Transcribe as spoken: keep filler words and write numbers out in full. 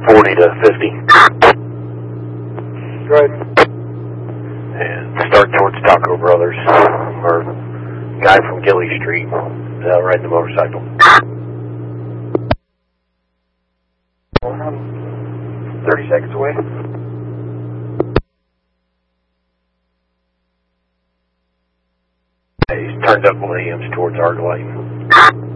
forty to fifty. Right. And start towards Taco Brothers, or guy from Gilly Street, uh, riding the motorcycle. thirty seconds away. He's turned up Williams towards Argyle.